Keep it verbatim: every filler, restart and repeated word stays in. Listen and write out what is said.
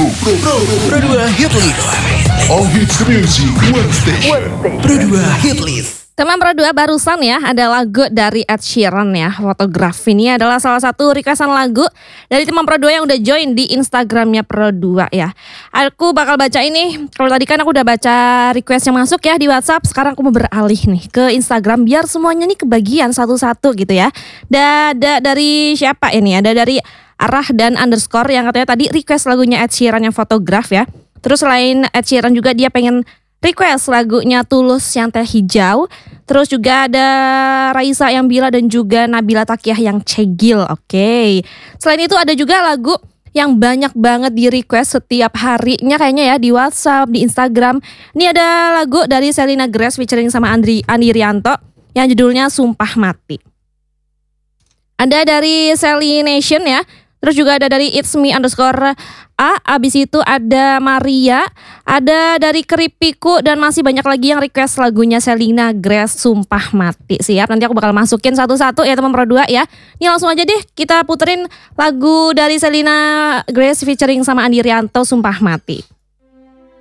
Pro Pro Pro Pro dua Hit List. All hits music one station. Pro dua Hit List. Teman Pro dua barusan ya ada lagu dari Ed Sheeran ya, Photograph. Ini adalah salah satu requestan lagu dari teman Pro dua yang udah join di Instagramnya Pro dua ya. Aku bakal baca ini, kalau tadi kan aku udah baca request yang masuk ya di WhatsApp. Sekarang aku mau beralih nih ke Instagram biar semuanya nih kebagian satu-satu gitu ya. Da, da, dari siapa ini? Ada dari Arah dan underscore yang katanya tadi request lagunya Ed Sheeran yang Photograph ya. Terus selain Ed Sheeran juga dia pengen request lagunya Tulus yang Teh Hijau. Terus juga ada Raisa yang Bila dan juga Nabila Takiyah yang Cegil. Oke. Selain itu ada juga lagu yang banyak banget di request setiap harinya kayaknya ya di WhatsApp, di Instagram. Ini ada lagu dari Selena Grace featuring sama Andri Andi Rianto yang judulnya Sumpah Mati. Ada dari Sally Nation ya. Terus juga ada dari It's Me underscore A. Abis itu ada Maria. Ada dari Keripiku. Dan masih banyak lagi yang request lagunya Selena Grace Sumpah Mati. Siap, nanti aku bakal masukin satu-satu ya teman Pro dua ya. Ini langsung aja deh kita puterin lagu dari Selena Grace featuring sama Andi Rianto Sumpah Mati.